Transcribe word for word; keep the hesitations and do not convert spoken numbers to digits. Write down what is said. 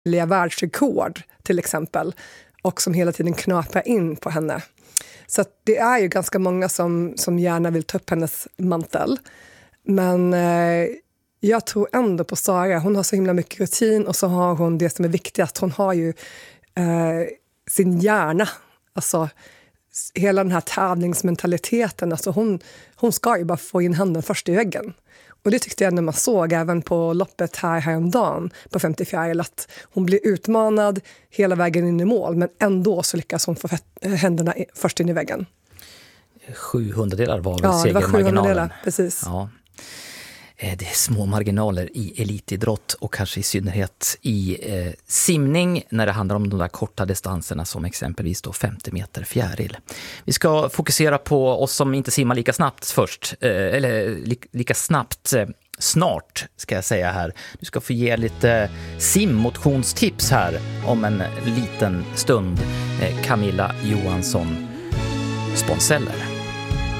världsrekord till exempel, och som hela tiden knapar in på henne. Så att det är ju ganska många som, som gärna vill ta upp hennes mantel. Men eh, jag tror ändå på Sara. Hon har så himla mycket rutin, och så har hon det som är viktigast. Hon har ju eh, sin hjärna. Alltså hela den här tävlingsmentaliteten. Alltså hon, hon ska ju bara få in handen först i väggen. Och det tyckte jag när man såg även på loppet här häromdagen på femtiofyra, att hon blir utmanad hela vägen in i mål, men ändå så lyckas hon få händerna först in i väggen. sju hundradelar var väl ja, segermarginalen. Ja, det var sju hundradelar, precis. Ja. Det är små marginaler i elitidrott och kanske i synnerhet i eh, simning när det handlar om de där korta distanserna som exempelvis då femtio meter fjäril. Vi ska fokusera på oss som inte simmar lika snabbt först, eh, eller li, lika snabbt eh, snart ska jag säga här. Du ska få ge lite simmotionstips här om en liten stund. Eh, Camilla Johansson, Sponseller.